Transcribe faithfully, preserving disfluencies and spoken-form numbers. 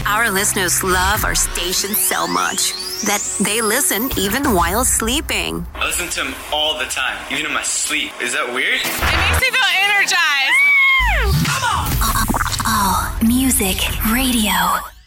Our listeners love our station so much that they listen even while sleeping. I listen to them all the time, even in my sleep. Is that weird? It makes me feel energized. Come on! Oh, music radio.